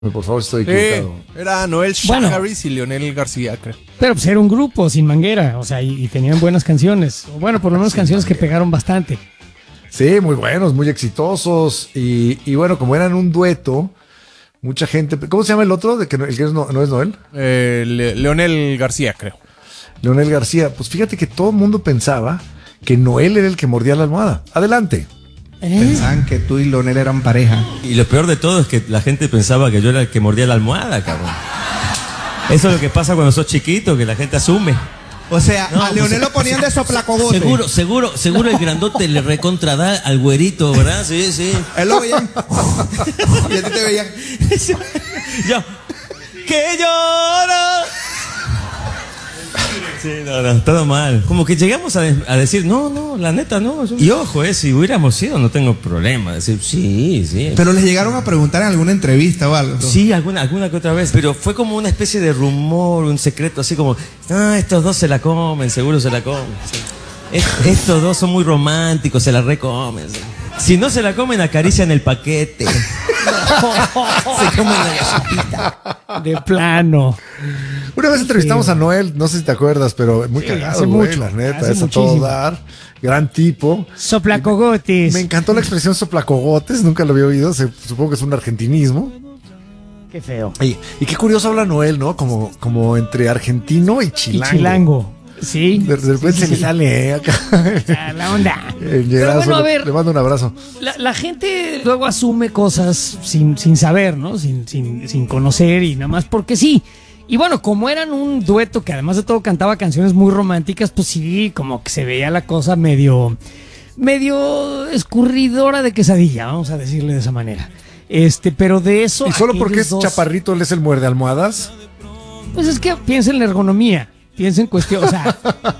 Por favor, estoy equivocado. Era Noel Harris y Leonel García, creo. Pero pues era un grupo sin manguera, o sea, y tenían buenas canciones. Bueno, por lo menos canciones que pegaron bastante. Sí, muy buenos, muy exitosos. Y bueno, como eran un dueto, mucha gente... ¿Cómo se llama el otro? El que no es Noel. Leonel García, creo. Leonel García. Pues fíjate que todo el mundo pensaba que Noel era el que mordía la almohada. Adelante. Pensaban que tú y Leonel eran pareja. Y lo peor de todo es que la gente pensaba que yo era el que mordía la almohada, cabrón. Eso es lo que pasa cuando sos chiquito, que la gente asume. O sea, No, a Leonel lo ponían de soplacogote. Seguro el grandote le recontra da al güerito, ¿verdad? Sí, sí. Él lo veían. Y a ti te veían. Yo, que lloro. Sí, no, todo mal. Como que llegamos a decir, no, la neta no. Y ojo, si hubiéramos sido, no tengo problema. Decir, sí. Pero les llegaron a preguntar en alguna entrevista o algo. Sí, alguna que otra vez. Pero fue como una especie de rumor, un secreto, así como, estos dos se la comen, seguro se la comen. Sí. Estos dos son muy románticos, se la recomen. Sí. Si no se la comen, acarician el paquete. Se comen la galletita. De plano. Una vez entrevistamos a Noel, no sé si te acuerdas, pero muy cagado, güey, la neta, es a todo dar. Gran tipo. Soplacogotes. Me encantó la expresión soplacogotes, nunca lo había oído, supongo que es un argentinismo. Qué feo. Y qué curioso habla Noel, ¿no? Como entre argentino y chilango. Y chilango. Sí. De repente se le sale acá. La onda. Pero bueno, a ver, le mando un abrazo. La gente luego asume cosas sin saber, ¿no? Sin conocer y nada más porque sí. Y bueno, como eran un dueto que además de todo cantaba canciones muy románticas, pues sí, como que se veía la cosa medio escurridora de quesadilla, vamos a decirle de esa manera. Pero de eso... ¿Y solo porque es chaparrito él es el muerde almohadas? Pues es que piensa en la ergonomía, piensa en cuestión, o sea...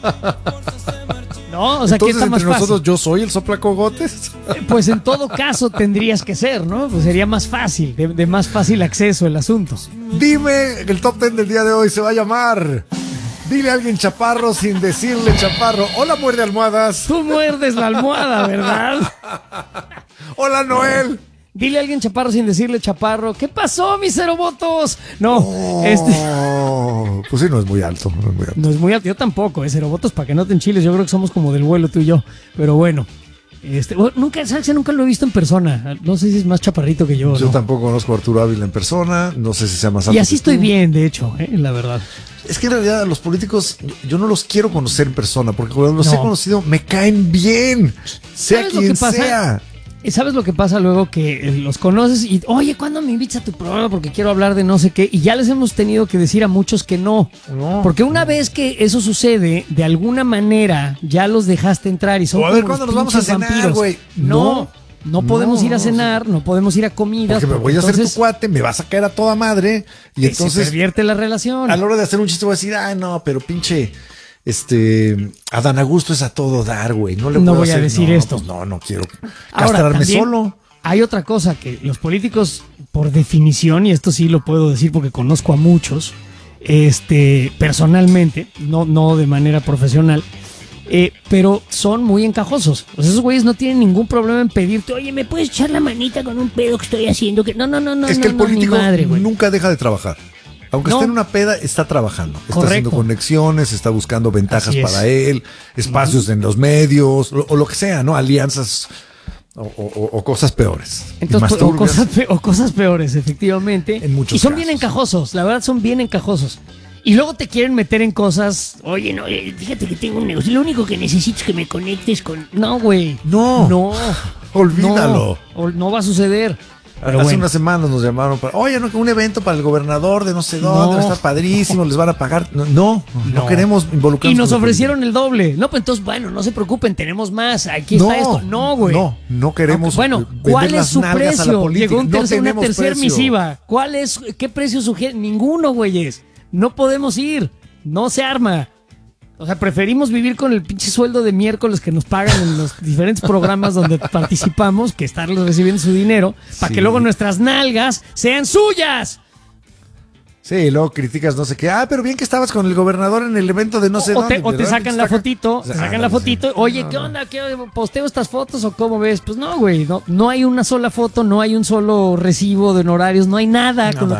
No, o sea, ¿qué está más entre fácil? Nosotros yo soy el soplacogotes. Pues en todo caso tendrías que ser, ¿no? Pues sería más fácil, de más fácil acceso el asunto. Dime, el top 10 del día de hoy se va a llamar Dile a alguien chaparro sin decirle chaparro. Hola, muerde almohadas. Tú muerdes la almohada, ¿verdad? Hola, Noel. Dile a alguien chaparro sin decirle chaparro. ¿Qué pasó, mis cerobotos? No, Pues sí, no es muy alto. No es muy alto, yo tampoco, cerobotos, para que no te enchiles. Yo creo que somos como del vuelo tú y yo. Pero bueno, nunca lo he visto en persona. No sé si es más chaparrito que yo. Yo ¿no? tampoco conozco a Arturo Ávila en persona. No sé si sea más alto. Y así estoy bien, de hecho, la verdad. Es que en realidad a los políticos yo no los quiero conocer en persona, porque cuando los he conocido me caen bien, sea quien sea. ¿Sabes lo que pasa luego? Que los conoces y, oye, ¿cuándo me invitas a tu programa? Porque quiero hablar de no sé qué. Y ya les hemos tenido que decir a muchos que no. Porque una vez que eso sucede, de alguna manera ya los dejaste entrar y son a ver, ¿cuándo nos vamos a cenar, güey? No podemos ir a cenar, no podemos ir a comidas. Porque me voy a hacer tu cuate, me vas a caer a toda madre. Y entonces se pervierte la relación. A la hora de hacer un chiste voy a decir, no, pero pinche... Adán Augusto es a todo dar, güey. No voy a decir esto. Pues no quiero castrarme solo. Hay otra cosa que los políticos, por definición, y esto sí lo puedo decir porque conozco a muchos, personalmente, no de manera profesional, pero son muy encajosos. O sea, esos güeyes no tienen ningún problema en pedirte, oye, ¿me puedes echar la manita con un pedo que estoy haciendo? No. Es que el político madre, nunca deja de trabajar. Aunque esté en una peda, está trabajando. Está haciendo conexiones, está buscando ventajas para él, espacios en los medios, o lo que sea, ¿no? Alianzas o cosas peores. Entonces, o cosas peores, efectivamente. En muchos y son casos. bien encajosos, la verdad son bien encajosos. Y luego te quieren meter en cosas, oye, no, fíjate que tengo un negocio, lo único que necesito es que me conectes con... No, güey. No. Olvídalo. No va a suceder. Hace unas semanas nos llamaron para, oye, un evento para el gobernador de no sé dónde, va a estar padrísimo, les van a pagar. No queremos involucrarnos. Y nos ofrecieron el doble. No, pues entonces, bueno, no se preocupen, tenemos más. Aquí está esto. No, güey. No queremos. Bueno, ¿cuál es su precio? Llegó una tercera misiva. ¿Qué precio sugiere? Ninguno, güeyes. No podemos ir. No se arma. O sea, preferimos vivir con el pinche sueldo de miércoles que nos pagan en los diferentes programas donde participamos que estarles recibiendo su dinero para que luego nuestras nalgas sean suyas. Sí, luego criticas no sé qué. Pero bien que estabas con el gobernador en el evento de no sé dónde. O te sacan la fotito, Oye, ¿qué onda? ¿Qué posteo estas fotos o cómo ves? Pues no, güey, no hay una sola foto, no hay un solo recibo de honorarios, no hay nada. Con lo